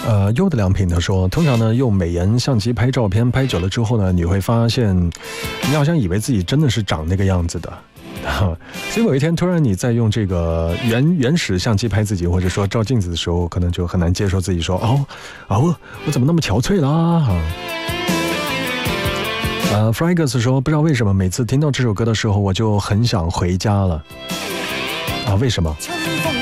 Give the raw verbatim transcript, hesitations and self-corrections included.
呃，优的良品他说，通常呢用美颜相机拍照片，拍久了之后呢，你会发现，你好像以为自己真的是长那个样子的。所以某一天突然你在用这个原原始相机拍自己，或者说照镜子的时候，可能就很难接受自己说，哦，啊我我怎么那么憔悴啦？啊呃 Fragus 说，不知道为什么每次听到这首歌的时候，我就很想回家了。啊，为什么？